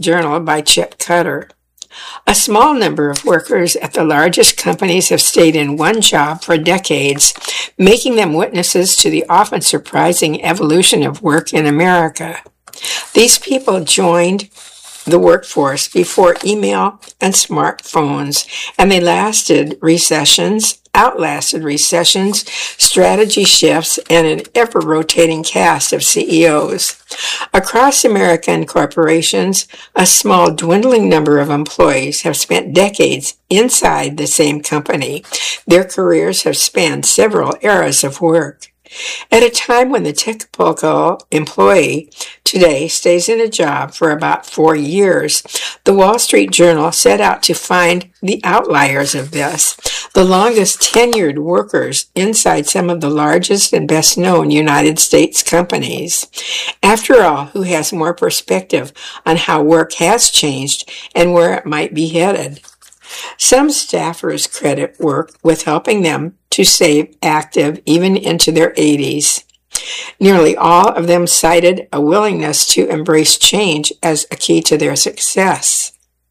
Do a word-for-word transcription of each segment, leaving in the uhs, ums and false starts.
Journal by Chip Cutter. A small number of workers at the largest companies have stayed in one job for decades, making them witnesses to the often surprising evolution of work in America. These people joined the workforce before email and smartphones, and they lasted recessions, outlasted recessions, strategy shifts, and an ever-rotating cast of C E Os. Across American corporations, a small dwindling number of employees have spent decades inside the same company. Their careers have spanned several eras of work. At a time when the typical employee today stays in a job for about four years, the Wall Street Journal set out to find the outliers of this, the longest tenured workers inside some of the largest and best known United States companies. After all, who has more perspective on how work has changed and where it might be headed? Some staffers credit work with helping them to stay active even into their eighties. Nearly all of them cited a willingness to embrace change as a key to their success.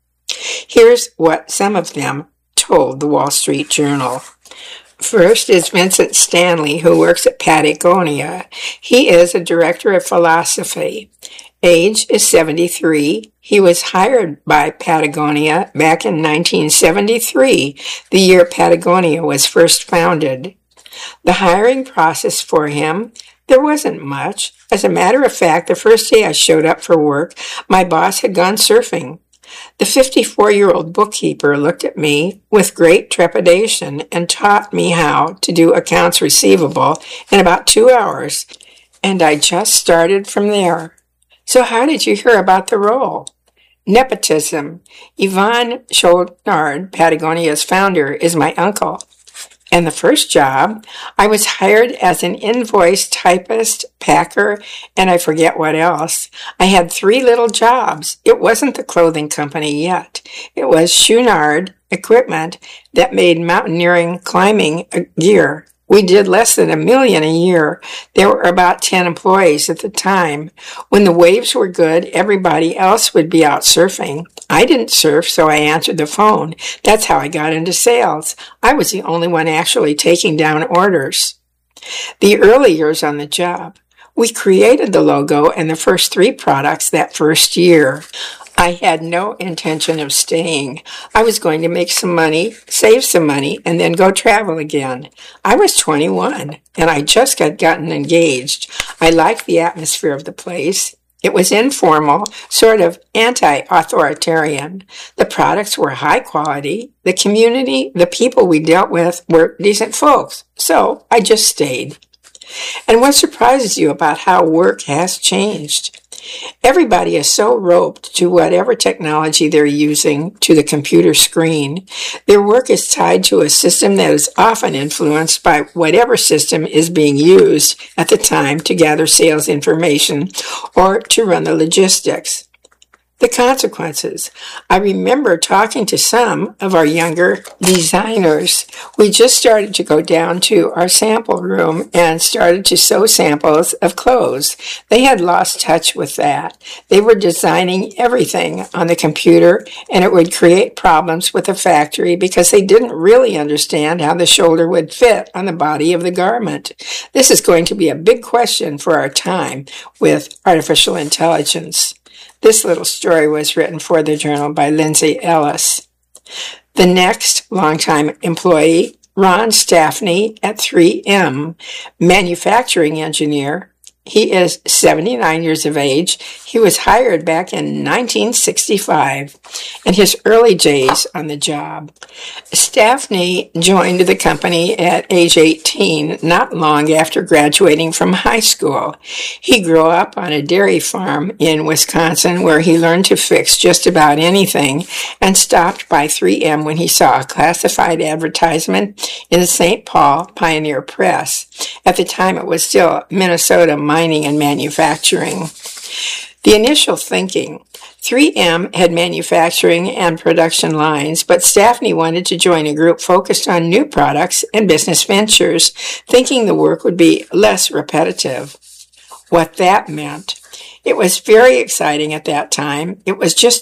Here's what some of them told the Wall Street Journal. First is Vincent Stanley, who works at Patagonia. He is a director of philosophy. Age is seventy-three. He was hired by Patagonia back in nineteen seventy-three, the year Patagonia was first founded. The hiring process for him, there wasn't much. As a matter of fact, the first day I showed up for work, my boss had gone surfing. The fifty-four-year-old bookkeeper looked at me with great trepidation and taught me how to do accounts receivable in about two hours, and I just started from there. So how did you hear about the role? Nepotism. Yvon Chouinard, Patagonia's founder, is my uncle. And the first job, I was hired as an invoice typist, packer, and I forget what else. I had three little jobs. It wasn't the clothing company yet. It was Chouinard Equipment that made mountaineering climbing gear. We did less than a million a year. There were about ten employees at the time. When the waves were good, everybody else would be out surfing. I didn't surf, so I answered the phone. That's how I got into sales. I was the only one actually taking down orders. The early years on the job, we created the logo and the first three products that first year. I had no intention of staying. I was going to make some money, save some money, and then go travel again. I was twenty-one, and I just got gotten engaged. I liked the atmosphere of the place. It was informal, sort of anti-authoritarian. The products were high quality. The community, the people we dealt with were decent folks. So I just stayed. And what surprises you about how work has changed? Everybody is so roped to whatever technology they're using, to the computer screen. Their work is tied to a system that is often influenced by whatever system is being used at the time to gather sales information or to run the logistics. The consequences. I remember talking to some of our younger designers. We just started to go down to our sample room and started to sew samples of clothes. They had lost touch with that. They were designing everything on the computer, and it would create problems with the factory because they didn't really understand how the shoulder would fit on the body of the garment. This is going to be a big question for our time with artificial intelligence. This little story was written for the journal by Lindsay Ellis. The next longtime employee, Ron Staffney at three M, manufacturing engineer. He is seventy-nine years of age. He was hired back in nineteen sixty-five, in his early days on the job. Staffney joined the company at age eighteen, not long after graduating from high school. He grew up on a dairy farm in Wisconsin where he learned to fix just about anything and stopped by three M when he saw a classified advertisement in the Saint Paul Pioneer Press. At the time, it was still Minnesota Mining and Manufacturing. The initial thinking, three M had manufacturing and production lines, but Staffney wanted to join a group focused on new products and business ventures, thinking the work would be less repetitive. What that meant. It was very exciting at that time. It was just